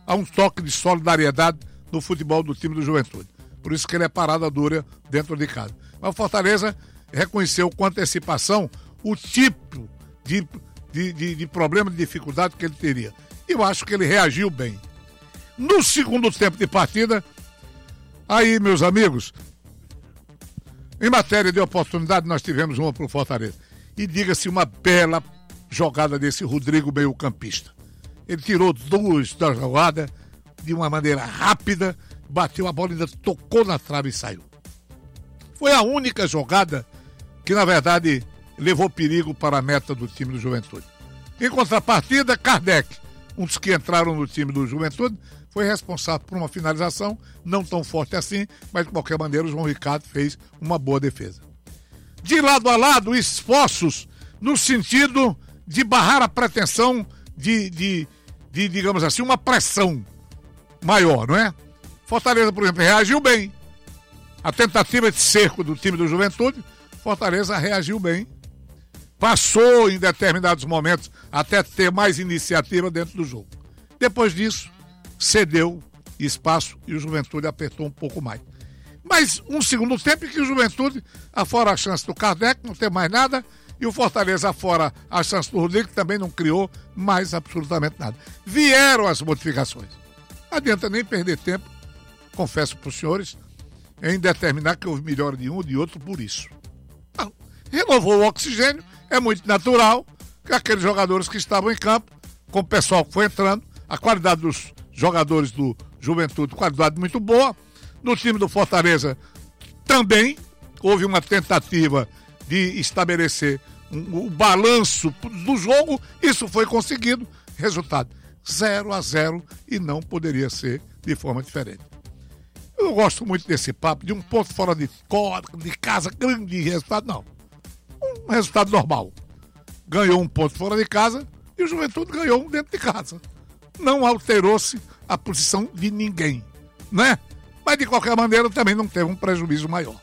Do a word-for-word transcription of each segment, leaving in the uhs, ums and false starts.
há um toque de solidariedade no futebol do time do Juventude. Por isso que ele é parada dura dentro de casa. Mas o Fortaleza reconheceu com antecipação o tipo de, de, de, de problema, de dificuldade que ele teria. E eu acho que ele reagiu bem. No segundo tempo de partida, aí, meus amigos, em matéria de oportunidade, nós tivemos uma para o Fortaleza. E diga-se uma bela jogada desse Rodrigo meio-campista. Ele tirou duas da jogada de uma maneira rápida, bateu a bola, ainda tocou na trave e saiu. Foi a única jogada que, na verdade, levou perigo para a meta do time do Juventude. Em contrapartida, Kardec, um dos que entraram no time do Juventude, foi responsável por uma finalização, não tão forte assim, mas de qualquer maneira o João Ricardo fez uma boa defesa. De lado a lado, esforços no sentido de barrar a pretensão de, de, de, digamos assim, uma pressão maior, não é? Fortaleza, por exemplo, reagiu bem. A tentativa de cerco do time do Juventude, Fortaleza reagiu bem. Passou em determinados momentos até ter mais iniciativa dentro do jogo. Depois disso, cedeu espaço e o Juventude apertou um pouco mais. Mas um segundo tempo em que o Juventude, afora a chance do Kardec, não tem mais nada, e o Fortaleza, afora a chance do Rodrigo, também não criou mais absolutamente nada. Vieram as modificações. Não adianta nem perder tempo, confesso para os senhores, em determinar que houve melhora de um ou de outro por isso. Não. Renovou o oxigênio, é muito natural que aqueles jogadores que estavam em campo, com o pessoal que foi entrando, a qualidade dos jogadores do Juventude, qualidade muito boa. No time do Fortaleza também houve uma tentativa de estabelecer um, um balanço do jogo, isso foi conseguido. Resultado, zero a zero, e não poderia ser de forma diferente. Eu gosto muito desse papo de um ponto fora de, de casa, grande resultado, não. Um resultado normal. Ganhou um ponto fora de casa e o Juventude ganhou um dentro de casa. Não alterou-se a posição de ninguém, né? Mas de qualquer maneira também não teve um prejuízo maior.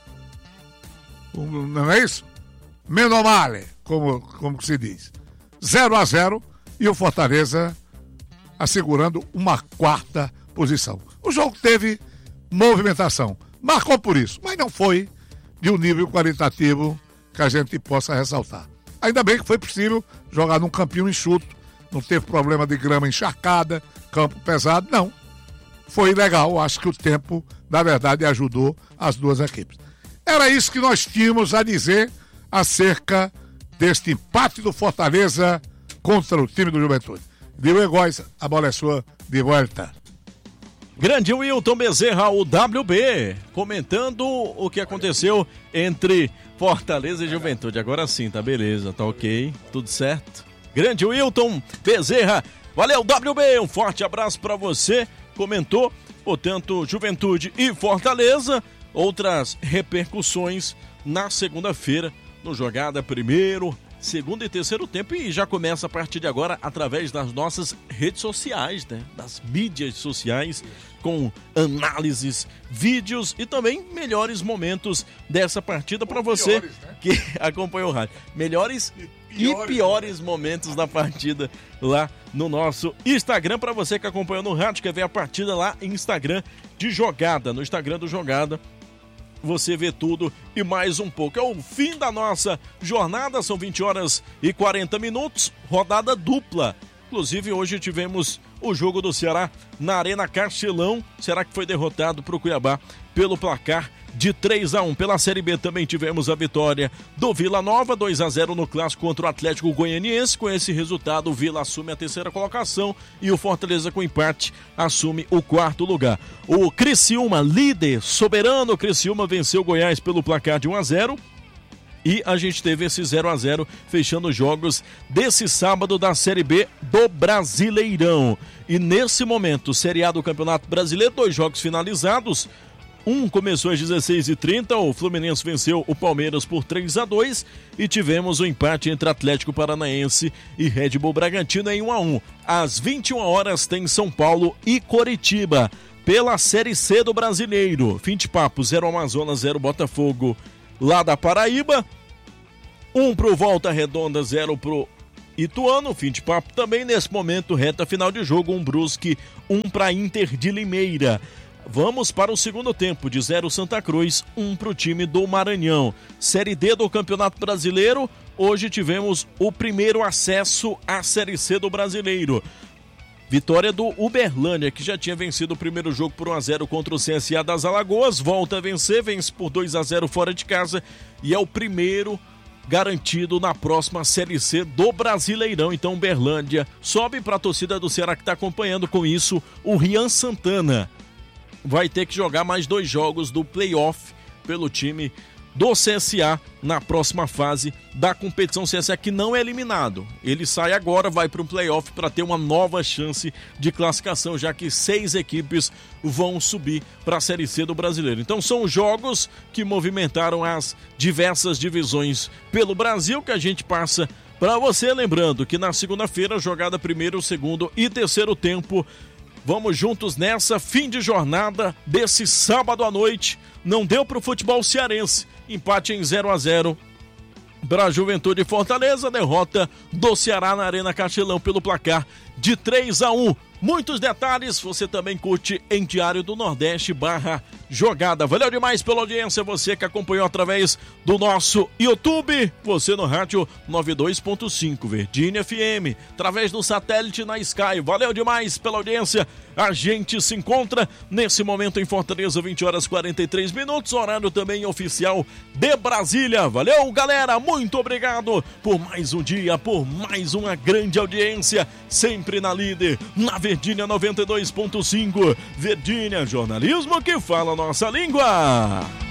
Não é isso? Meno male, como, como se diz. zero a zero e o Fortaleza assegurando uma quarta posição. O jogo teve movimentação, marcou por isso, mas não foi de um nível qualitativo que a gente possa ressaltar. Ainda bem que foi possível jogar num campinho enxuto, não teve problema de grama encharcada, campo pesado, não. Foi legal, acho que o tempo, na verdade, ajudou as duas equipes. Era isso que nós tínhamos a dizer acerca deste empate do Fortaleza contra o time do Juventude. Diego Góes, a bola é sua, de volta. Grande Wilton Bezerra, o W B, comentando o que aconteceu entre Fortaleza e Juventude. Agora sim, tá beleza, tá ok, tudo certo. Grande Wilton Bezerra, valeu W B, um forte abraço pra você. Comentou, portanto, Juventude e Fortaleza, outras repercussões na segunda-feira, no Jogada primeiro, segundo e terceiro tempo, e já começa a partir de agora através das nossas redes sociais, né? Das mídias sociais, com análises, vídeos e também melhores momentos dessa partida para você, piores, né? Que acompanhou o rádio. Melhores e piores, e piores né? momentos da partida lá no nosso Instagram, para você que acompanhou no rádio, quer ver a partida lá em Instagram de Jogada, no Instagram do Jogada. Você vê tudo e mais um pouco. É o fim da nossa jornada, são vinte horas e quarenta minutos, rodada dupla. Inclusive, hoje tivemos o jogo do Ceará na Arena Castelão. Ceará que foi derrotado para o Cuiabá pelo placar de três a um. Pela Série B também tivemos a vitória do Vila Nova, dois a zero no clássico contra o Atlético Goianiense. Com esse resultado, o Vila assume a terceira colocação e o Fortaleza, com empate, assume o quarto lugar. O Criciúma, líder soberano, o Criciúma venceu o Goiás pelo placar de um a zero. E a gente teve esse zero a zero fechando os jogos desse sábado da Série B do Brasileirão. E nesse momento, Série A do Campeonato Brasileiro, dois jogos finalizados. Um começou às dezesseis e trinta, o Fluminense venceu o Palmeiras por três a dois e tivemos o um empate entre Atlético Paranaense e Red Bull Bragantino em um a um. Às vinte e uma horas tem São Paulo e Coritiba. Pela Série C do Brasileiro, fim de papo, zero Amazonas, zero Botafogo lá da Paraíba. Um pro Volta Redonda, zero pro Ituano. Fim de papo também nesse momento, reta final de jogo, um Brusque, um para Inter de Limeira. Vamos para o segundo tempo, de zero Santa Cruz, um para o time do Maranhão. Série D do Campeonato Brasileiro, hoje tivemos o primeiro acesso à Série C do Brasileiro. Vitória do Uberlândia, que já tinha vencido o primeiro jogo por um a zero contra o C S A das Alagoas, volta a vencer, vence por dois a zero fora de casa e é o primeiro garantido na próxima Série C do Brasileirão. Então Uberlândia sobe para a torcida do Ceará que está acompanhando. Com isso, o Rian Santana vai ter que jogar mais dois jogos do play-off pelo time do C S A na próxima fase da competição. C S A que não é eliminado, ele sai agora, vai para um play-off para ter uma nova chance de classificação, já que seis equipes vão subir para a Série C do Brasileiro. Então são jogos que movimentaram as diversas divisões pelo Brasil, que a gente passa para você, lembrando que na segunda-feira, jogada primeiro, segundo e terceiro tempo. Vamos juntos nessa, fim de jornada desse sábado à noite. Não deu para o futebol cearense. Empate em zero a zero para a Juventude Fortaleza. Derrota do Ceará na Arena Castelão pelo placar de três a um. Muitos detalhes você também curte em Diário do Nordeste barra jogada. Valeu demais pela audiência, você que acompanhou através do nosso YouTube, você no rádio noventa e dois ponto cinco Verdinha F M, através do satélite na Sky. Valeu demais pela audiência. A gente se encontra nesse momento em Fortaleza, vinte horas e quarenta e três minutos, horário também oficial de Brasília. Valeu, galera, muito obrigado por mais um dia, por mais uma grande audiência, sempre na líder, na Verdinha noventa e dois ponto cinco. Verdinha, jornalismo que fala nossa língua.